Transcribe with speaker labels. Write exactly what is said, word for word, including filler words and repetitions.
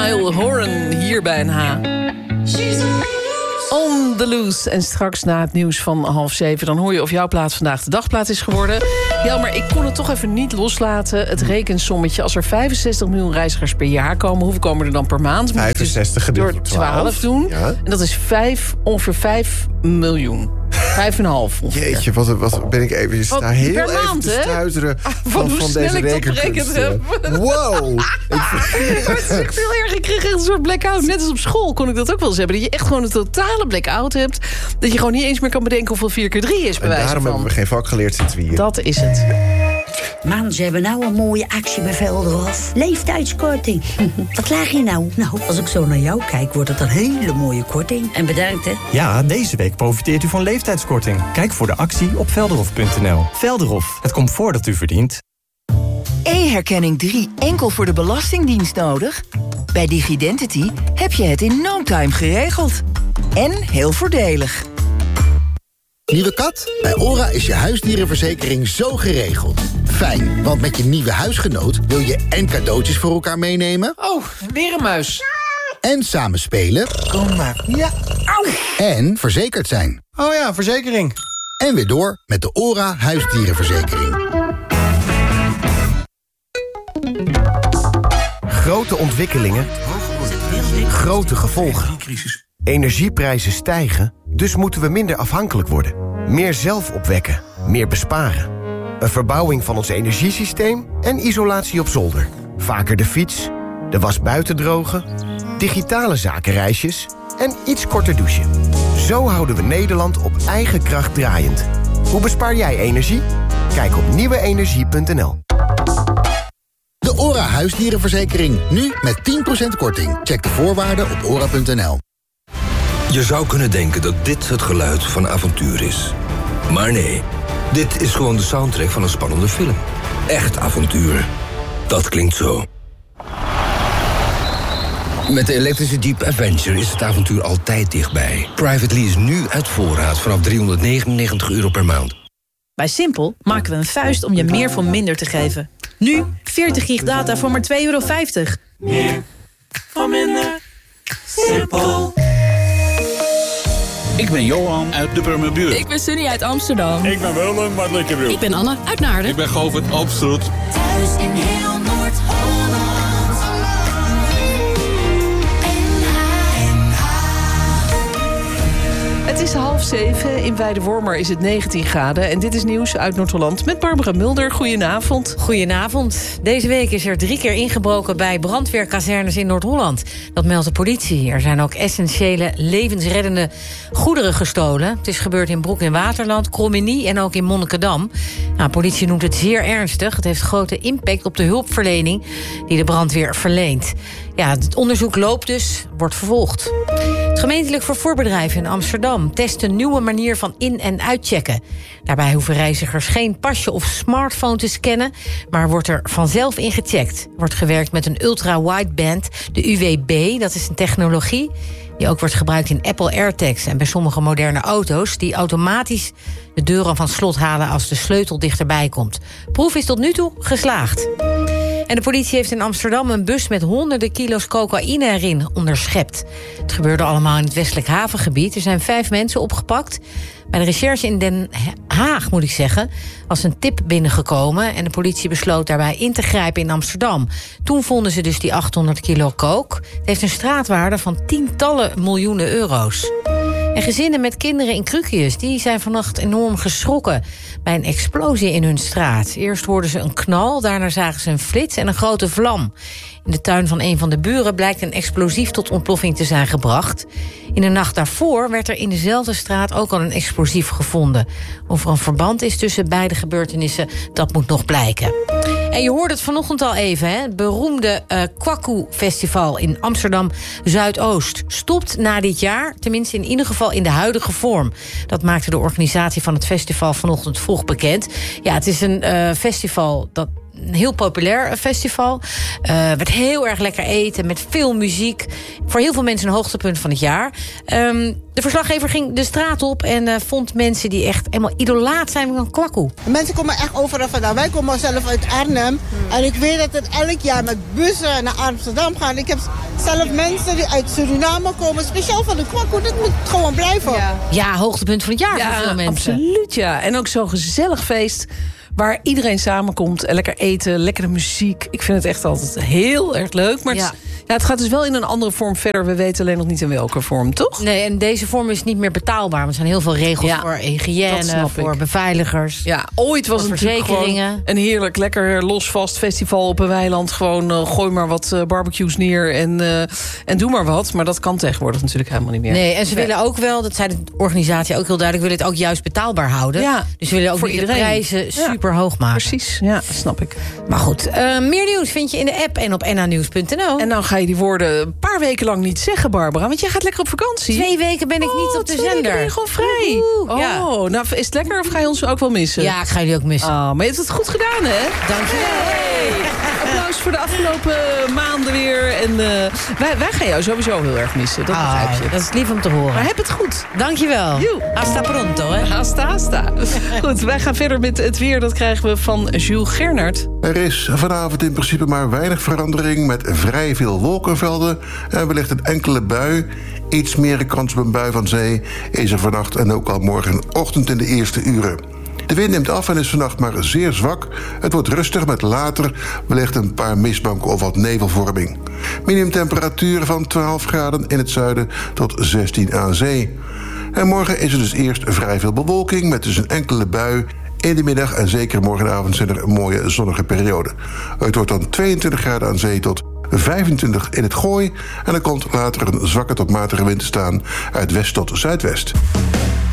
Speaker 1: Niall Horan hier bij N H. On the loose. En straks na het nieuws van half zeven... dan hoor je of jouw plaat vandaag de dagplaat is geworden. Ja, maar ik kon het toch even niet loslaten. Het rekensommetje. Als er vijfenzestig miljoen reizigers per jaar komen... hoeveel komen er dan per maand?
Speaker 2: vijfenzestig gedeeld door
Speaker 1: twaalf doen.
Speaker 2: Ja.
Speaker 1: En dat is vijf, ongeveer vijf miljoen. Vijf en een half ongeveer.
Speaker 2: Jeetje, wat, wat ben ik even... Je staat
Speaker 1: Wat,
Speaker 2: heel
Speaker 1: per
Speaker 2: even
Speaker 1: maand,
Speaker 2: te
Speaker 1: hè?
Speaker 2: stuiteren
Speaker 1: Ah,
Speaker 2: van,
Speaker 1: van hoe
Speaker 2: van
Speaker 1: snel
Speaker 2: deze
Speaker 1: ik dat berekend
Speaker 2: rekenkunsten.
Speaker 1: heb.
Speaker 2: Wow.
Speaker 1: Maar het is echt heel erg. Ik kreeg echt een soort blackout. Net als op school kon ik dat ook wel eens hebben. Dat je echt gewoon een totale blackout hebt. Dat je gewoon niet eens meer kan bedenken hoeveel vier keer drie is, bij
Speaker 2: En
Speaker 1: wijze
Speaker 2: daarom
Speaker 1: van.
Speaker 2: hebben we geen vak geleerd sinds we hier.
Speaker 1: Dat is het.
Speaker 3: Man, ze hebben nou een mooie actie bij Velderhof. Leeftijdskorting. Wat laag je nou? Nou, als ik zo naar jou kijk, wordt het een hele mooie korting. En bedankt, hè.
Speaker 4: Ja, deze week profiteert u van leeftijdskorting. Kijk voor de actie op velderhof punt n l. Velderhof, het comfort dat u verdient.
Speaker 5: E-herkenning drie enkel voor de Belastingdienst nodig? Bij DigiDentity heb je het in no time geregeld. En heel voordelig.
Speaker 6: Nieuwe kat? Bij ORA is je huisdierenverzekering zo geregeld. Fijn, want met je nieuwe huisgenoot wil je en cadeautjes voor elkaar meenemen...
Speaker 7: Oh, weer een muis.
Speaker 6: En samen spelen...
Speaker 7: Kom maar. Ja. Au.
Speaker 6: En verzekerd zijn.
Speaker 7: Oh ja, verzekering.
Speaker 6: En weer door met de ORA huisdierenverzekering.
Speaker 8: Grote ontwikkelingen, grote gevolgen. Energieprijzen stijgen, dus moeten we minder afhankelijk worden. Meer zelf opwekken, meer besparen. Een verbouwing van ons energiesysteem en isolatie op zolder. Vaker de fiets, de was buiten drogen, digitale zakenreisjes en iets korter douchen. Zo houden we Nederland op eigen kracht draaiend. Hoe bespaar jij energie? Kijk op nieuwe energie punt n l.
Speaker 6: De ORA huisdierenverzekering, nu met tien procent korting. Check de voorwaarden op ora punt n l.
Speaker 9: Je zou kunnen denken dat dit het geluid van avontuur is. Maar nee, dit is gewoon de soundtrack van een spannende film. Echt avontuur. Dat klinkt zo. Met de elektrische Jeep Avenger is het avontuur altijd dichtbij. Private lease nu uit voorraad vanaf driehonderdnegenennegentig euro per maand.
Speaker 10: Bij Simpel maken we een vuist om je meer voor minder te geven. Nu veertig gig data voor maar twee euro vijftig.
Speaker 11: Meer voor minder. Simpel.
Speaker 12: Ik ben Johan uit de Brummerbuurt.
Speaker 13: Ik ben Sunny uit Amsterdam.
Speaker 12: Ik ben Willem uit Likkerbroek.
Speaker 13: Ik ben Anne uit Naarden.
Speaker 12: Ik ben Govert Opstroet.
Speaker 11: Thuis in heel Noord-Holland.
Speaker 1: Het is half zeven. In Weidewormer is het negentien graden. En dit is nieuws uit Noord-Holland met Barbara Mulder. Goedenavond.
Speaker 14: Goedenavond. Deze week is er drie keer ingebroken bij brandweerkazernes in Noord-Holland. Dat meldt de politie. Er zijn ook essentiële, levensreddende goederen gestolen. Het is gebeurd in Broek in Waterland, Krommenie en ook in Monnikendam. Nou, politie noemt het zeer ernstig. Het heeft grote impact op de hulpverlening die de brandweer verleent. Ja, het onderzoek loopt dus, wordt vervolgd. Het gemeentelijk vervoerbedrijf in Amsterdam test een nieuwe manier van in- en uitchecken. Daarbij hoeven reizigers geen pasje of smartphone te scannen, maar wordt er vanzelf in gecheckt. Er wordt gewerkt met een ultra-wideband, de U W B. Dat is een technologie die ook wordt gebruikt in Apple AirTags en bij sommige moderne auto's die automatisch de deuren van slot halen als de sleutel dichterbij komt. Proef is tot nu toe geslaagd. En de politie heeft in Amsterdam een bus met honderden kilo's cocaïne erin onderschept. Het gebeurde allemaal in het westelijk havengebied. Er zijn vijf mensen opgepakt. Bij de recherche in Den Haag, moet ik zeggen, was een tip binnengekomen en de politie besloot daarbij in te grijpen in Amsterdam. Toen vonden ze dus die achthonderd kilo coke. Het heeft een straatwaarde van tientallen miljoenen euro's. En gezinnen met kinderen in Krukius, die zijn vannacht enorm geschrokken bij een explosie in hun straat. Eerst hoorden ze een knal, daarna zagen ze een flits en een grote vlam. In de tuin van een van de buren blijkt een explosief tot ontploffing te zijn gebracht. In de nacht daarvoor werd er in dezelfde straat ook al een explosief gevonden. Of er een verband is tussen beide gebeurtenissen, dat moet nog blijken. En je hoorde het vanochtend al even, hè? Het beroemde uh, Kwaku-festival in Amsterdam-Zuidoost stopt na dit jaar, tenminste in ieder geval in de huidige vorm. Dat maakte de organisatie van het festival vanochtend vroeg bekend. Ja, het is een uh, festival dat een heel populair festival. Uh, werd heel erg lekker eten, met veel muziek. Voor heel veel mensen een hoogtepunt van het jaar. Um, de verslaggever ging de straat op en uh, vond mensen die echt helemaal idolaat zijn van kwakkoe.
Speaker 15: Mensen komen echt overal vandaan. Wij komen zelf uit Arnhem. En ik weet dat het elk jaar met bussen naar Amsterdam gaan. Ik heb zelf mensen die uit Suriname komen, speciaal van de kwakkoe. Dat moet gewoon blijven.
Speaker 14: Ja, ja hoogtepunt van het jaar
Speaker 1: ja,
Speaker 14: voor veel mensen.
Speaker 1: Absoluut, ja. En ook zo'n gezellig feest waar iedereen samenkomt en lekker eten, lekkere muziek. Ik vind het echt altijd heel erg leuk. Maar
Speaker 14: ja.
Speaker 1: het, ja, het gaat dus wel in een andere vorm verder. We weten alleen nog niet in welke vorm, toch?
Speaker 14: Nee, en deze vorm is niet meer betaalbaar. Want er zijn heel veel regels
Speaker 1: ja,
Speaker 14: voor hygiëne, voor ik. beveiligers.
Speaker 1: Ja, ooit was het natuurlijk gewoon een heerlijk, lekker los vast festival op een weiland. Gewoon uh, gooi maar wat uh, barbecues neer en, uh, en doe maar wat. Maar dat kan tegenwoordig natuurlijk helemaal niet meer.
Speaker 14: Nee, en ze nee. willen ook wel, dat zei de organisatie ook heel duidelijk, willen het ook juist betaalbaar houden. Ja, dus ze willen ook voor niet iedereen. de prijzen super ja. hoog maken.
Speaker 1: Precies, ja, dat snap ik.
Speaker 14: Maar goed, uh, meer nieuws vind je in de app en op n h nieuws punt n l.
Speaker 1: En dan ga je die woorden een paar weken lang niet zeggen, Barbara. Want jij gaat lekker op vakantie.
Speaker 14: Twee weken ben ik
Speaker 1: oh,
Speaker 14: niet op de
Speaker 1: twee
Speaker 14: zender.
Speaker 1: Ben je gewoon vrij.
Speaker 14: Oeh, ja.
Speaker 1: Oh, nou is het lekker of ga je ons ook wel missen?
Speaker 14: Ja, ik ga jullie ook missen.
Speaker 1: Oh, maar je hebt het goed gedaan, hè?
Speaker 14: Dank je wel.
Speaker 1: Hey. Applaus voor de afgelopen maanden weer. En uh, wij, wij gaan jou sowieso heel erg missen. Dat
Speaker 14: ah,
Speaker 1: begrijp je.
Speaker 14: Dat is lief om te horen.
Speaker 1: Maar heb het goed.
Speaker 14: Dank je wel. Hasta pronto, hè?
Speaker 1: Hasta, hasta. Goed, wij gaan verder met het weer. Dat krijgen we van Jules Gernert.
Speaker 16: Er is vanavond in principe maar weinig verandering met vrij veel wolkenvelden en wellicht een enkele bui. Iets meer kans op een bui van zee is er vannacht en ook al morgenochtend in de eerste uren. De wind neemt af en is vannacht maar zeer zwak. Het wordt rustig met later wellicht een paar mistbanken of wat nevelvorming. Minimumtemperaturen van twaalf graden in het zuiden tot zestien aan zee. En morgen is er dus eerst vrij veel bewolking met dus een enkele bui. In de middag en zeker morgenavond zijn er mooie zonnige perioden. Het wordt dan tweeëntwintig graden aan zee tot vijfentwintig in het Gooi. En er komt later een zwakke tot matige wind te staan uit west tot zuidwest.